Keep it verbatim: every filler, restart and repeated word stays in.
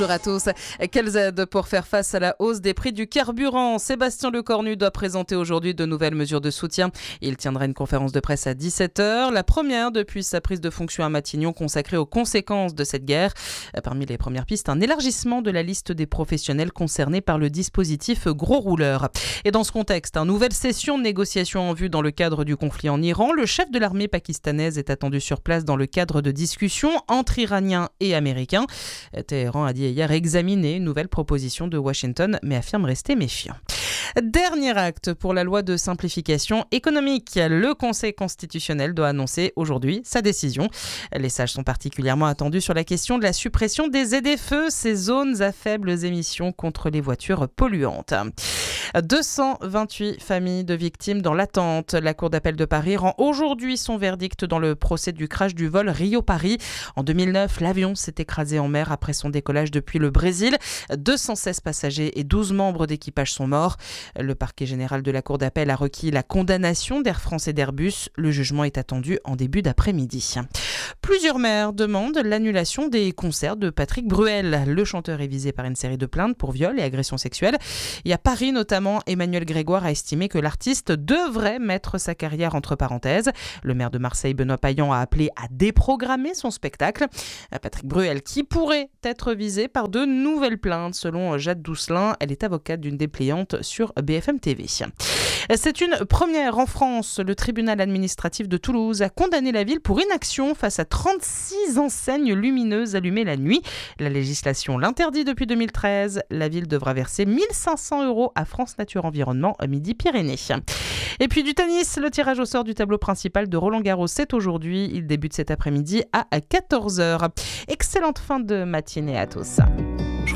Bonjour à tous. Quelles aides pour faire face à la hausse des prix du carburant ? Sébastien Lecornu doit présenter aujourd'hui de nouvelles mesures de soutien. Il tiendra une conférence de presse à dix-sept heures, la première depuis sa prise de fonction à Matignon consacrée aux conséquences de cette guerre. Parmi les premières pistes, un élargissement de la liste des professionnels concernés par le dispositif gros rouleur. Et dans ce contexte, une nouvelle session de négociation en vue dans le cadre du conflit en Iran. Le chef de l'armée pakistanaise est attendu sur place dans le cadre de discussions entre Iraniens et Américains. Téhéran a dit hier examiner une nouvelle proposition de Washington, mais affirme rester méfiant. Dernier acte pour la loi de simplification économique. Le Conseil constitutionnel doit annoncer aujourd'hui sa décision. Les sages sont particulièrement attendus sur la question de la suppression des Z F E, ces zones à faibles émissions contre les voitures polluantes. deux cent vingt-huit familles de victimes dans l'attente. La Cour d'appel de Paris rend aujourd'hui son verdict dans le procès du crash du vol Rio-Paris. En deux mille neuf, l'avion s'est écrasé en mer après son décollage depuis le Brésil. deux cent seize passagers et douze membres d'équipage sont morts. Le parquet général de la Cour d'appel a requis la condamnation d'Air France et d'Airbus. Le jugement est attendu en début d'après-midi. Plusieurs maires demandent l'annulation des concerts de Patrick Bruel. Le chanteur est visé par une série de plaintes pour viol et agressions sexuelles. Et à Paris notamment, Emmanuel Grégoire a estimé que l'artiste devrait mettre sa carrière entre parenthèses. Le maire de Marseille, Benoît Payan, a appelé à déprogrammer son spectacle. Patrick Bruel qui pourrait être visé par de nouvelles plaintes selon Jade Doucelin. Elle est avocate d'une dépliante sur B F M T V. C'est une première en France. Le tribunal administratif de Toulouse a condamné la ville pour inaction face à trente-six enseignes lumineuses allumées la nuit. La législation l'interdit depuis deux mille treize. La ville devra verser mille cinq cents euros à France Nature Environnement Midi-Pyrénées. Et puis du tennis, le tirage au sort du tableau principal de Roland-Garros, c'est aujourd'hui. Il débute cet après-midi à quatorze heures. Excellente fin de matinée à tous.